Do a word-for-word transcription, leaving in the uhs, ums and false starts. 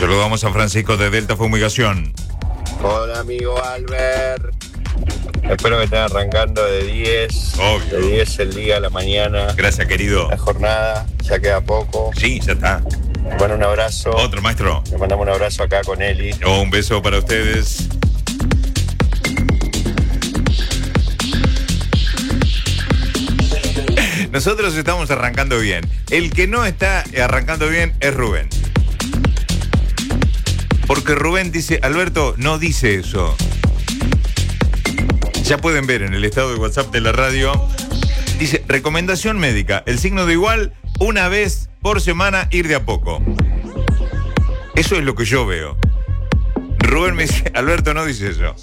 Saludamos a Francisco de Delta Fumigación. Hola, amigo Albert. Espero que estén arrancando de diez. Obvio. De diez el día a la mañana. Gracias, querido. La jornada, ya queda poco. Sí, ya está. Bueno, un abrazo. Otro, maestro. Le mandamos un abrazo acá con Eli. Oh, un beso para ustedes. Nosotros estamos arrancando bien. El que no está arrancando bien es Rubén. Porque Rubén dice, Alberto, no dice eso. Ya pueden ver en el estado de WhatsApp de la radio. Dice, recomendación médica, el signo de igual, una vez por semana, ir de a poco. Eso es lo que yo veo. Rubén me dice, Alberto, no dice eso.